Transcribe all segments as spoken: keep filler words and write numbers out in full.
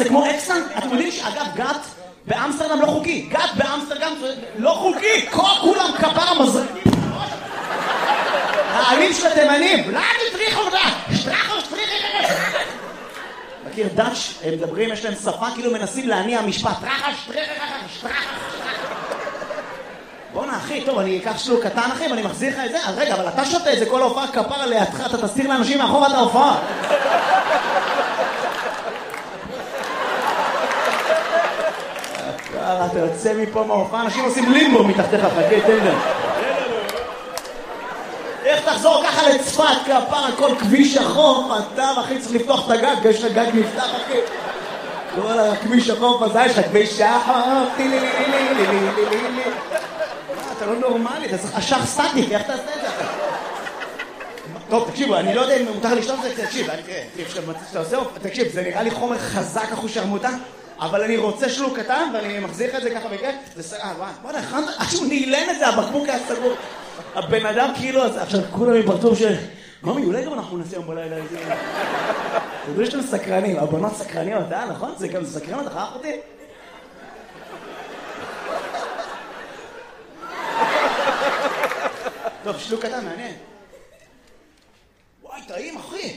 זה כמו אקסן? אתם יודעים שאגב גת באמסטרדם לא חוקי. גת באמסטרדם לא חוקי. כולם כפרה מזרקים. העלים של התימנים. לאן שטריחו דה? שטרחו שטריחו. מכיר דאץ' הם מדברים, יש להם שפה כאילו מנסים להניע משפט. טרחה שטריחו שטרחו. בוא'נה אחי, טוב, אני אקח שלוק קטן אחי ואני מחזיר לך את זה. אז רגע, אבל אתה שותה את זה כל ההופעה כפרה לידך, אתה תסתיר לאנשים מאחור את ההופעה. אתה יוצא מפה מההופעה, אנשים עושים לימבו מתחתיך, חכה, תן להם. איך תחזור ככה לצפת, כפרה, כל כביש החוף, אתה אחי צריך לפתוח את הגג, יש לך גג נפתח אחי. כל הכביש החוף הזה, יש לך כביש החוף, טילי לי לי לי לי לי לי לי. אתה לא נורמלי, אתה צריך אשך סטטיק, איך תעשה את זה? טוב, תקשיבו, אני לא יודע אם מותר לשתות את זה, תקשיב, תקשיב, זה נראה לי חומר חזק אחוז שרמוטה, אבל אני רוצה שלוק קטן, ואני מחזיר לך את זה ככה בכיף, זה סגר, וואי, וואי, הכנת, עכשיו נעלן את זה, הבקבוק היה סגור. הבן אדם כאילו, עכשיו כולם מפרצוף של, ממי, אולי גם אנחנו נעשה יום בלילה, זה... אתה יודע שאתם סקרנים, הבנות סקרניות, אה, נכון? זה גם סקרנות, אחר אותי? טוב, שלוק קטן, מעניין. וואי, טעים, אחי.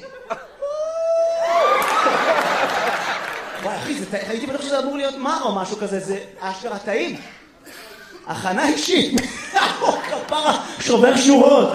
וואי, אחי, הייתי בטוח שזה אמור להיות מר או משהו כזה, זה אשכרה טעים. הכנה אישית. כפרה, שובר שורות.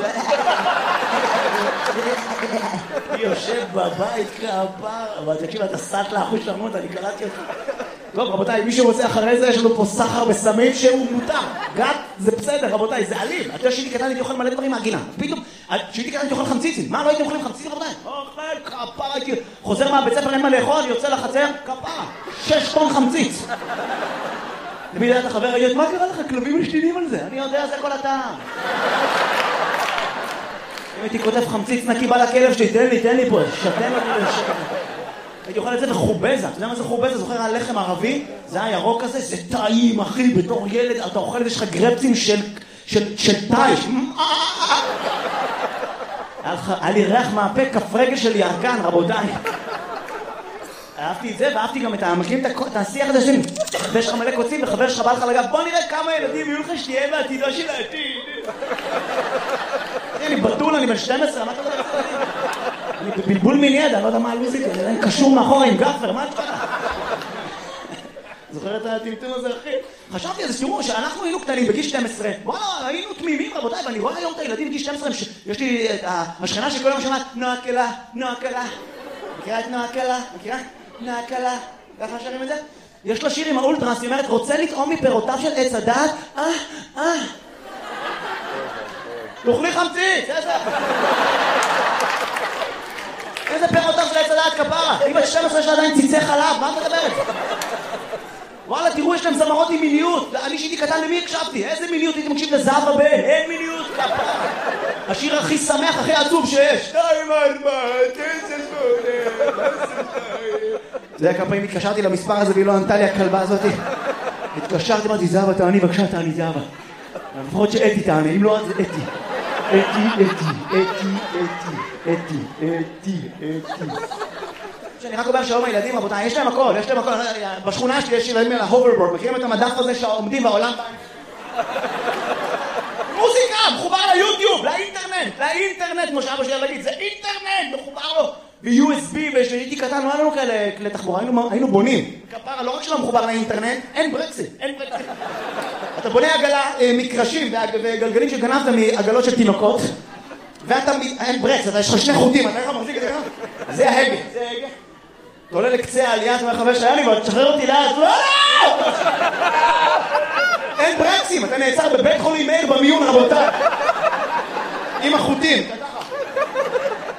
אני יושב בבית כפרה, אבל תקשיב, אתה סט לאחוז שרמות, אני קלטתי אותך. טוב, רבותיי, מי שרוצה אחרי זה, יש לנו פה סחר בסמים שהוא מותר. גת, זה בסדר, רבותיי, זה אלים. אתה יודע שהייתי קטן, הייתי אוכל מלא דברים מהגינה. פתאום, שהייתי קטן, הייתי אוכל חמציצים. מה, לא הייתי אוכלים חמציצים, רבותיי? אוכל, כפרה, הייתי... חוזר מהבית ספר, אין מה לאכול, יוצא לחצר, כפרה. שש טון חמציץ. למי יודע את החבר, ראית, מה קרה לך? כלבים משתינים על זה. אני יודע, זה כל הטעם. אם הייתי כותב חמציץ נקי בא לכלב שלי, תן לי, תן לי פה, שתן לי לשקר. הייתי אוכל את זה בחובזה, אתה יודע מה זה חובזה? זוכר הלחם ערבי? זה הירוק הזה, זה טעים, אחי, בתור ילד, אתה אוכל את זה, יש לך גרפצים של טייש. היה לי ריח מהפה, כף רגל של ירקן, רבותיי. אהבתי את זה, ואהבתי גם את המקלים, את השיח הזה שלי. ויש לך מלא קוצים, וחבר שלך בא לך לגב, בוא נראה כמה ילדים יהיו לך שתהיה בעתידה של העתיד. אני בטול, אני בן שתים עשרה, מה אתה יודע? אני בבלבול מיני, אני לא יודע מה הלוזית, אני קשור מאחורה עם גפר, מה את קרה? זוכר את הטמטום הזה, אחי? חשבתי על זה, תראו, שאנחנו היינו קטנים בגיל שתים עשרה, וואלה, היינו תמימים, רבותיי, ואני רואה היום את הילדים בגיל שתים עשרה, יש לי את השכנה שכל יום שמעת, נועה קלה, נועה קלה. מכירה את נועה קלה? מכירה? נועה קלה. ככה שרים את זה? יש לה שיר עם האולטרס, היא אומרת, רוצה לטעום מפירותיו של עץ הדעת? אה, אה. תאכלי חמציץ, איזה... איזה פירותיו של עץ הדעת כפרה? היא בת שתים עשרה שלה עדיין ציצי חלב, מה את מדברת? וואלה, תראו, יש להם זמרות עם מיניות. אני שהייתי קטן, למי הקשבתי? איזה מיניות? הייתי מקשיב לזהבה בן, אין מיניות כפרה. השיר הכי שמח, הכי עצוב שיש. שתיים ארבע, תשע שמונה, אתה יודע כמה פעמים התקשרתי למספר הזה והיא לא ענתה לי הכלבה הזאת? התקשרתי, אמרתי, זהבה, תעני, בבקשה, תעני, זהבה. לפחות שאתי תעני, אם לא, אז אתי. אתי, אתי, אתי, אתי, אתי, אתי, אתי. שאני רק אומר שהיום הילדים, רבותיי, יש להם הכל, יש להם הכל. בשכונה שלי יש ילדים על ההוברבורד, מכירים את המדף הזה שעומדים בעולם? מוזיקה, מחובר ליוטיוב, לאינטרנט, לאינטרנט, כמו שאבא שלי להגיד, זה אינטרנט, מחובר לו ב-יו אס בי, ושהייתי קטן, לא היה לנו כאלה כלי תחבורה, היינו בונים. כפרה, לא רק שלא מחובר לאינטרנט, אין ברקסים, אין ברקסים. אתה בונה עגלה, מקרשים וגלגלים שגנבת מעגלות של תינוקות, ואתה, אין ברקס, אתה יש לך שני חוטים, אתה איך מחזיק את זה? זה ההגה, זה ההגה. אתה עולה לקצה העלייה, אתה אומר חבר שהיה לי, ואתה תשחרר אותי לאט, לא, לא! אין ברקסים, אתה נעצר בבית חולים מאיר במיון, רבותיי. עם החוטים.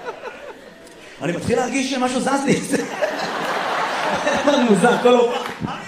אני מתחיל להרגיש שמשהו זז לי. זה מוזר, כל הופעה.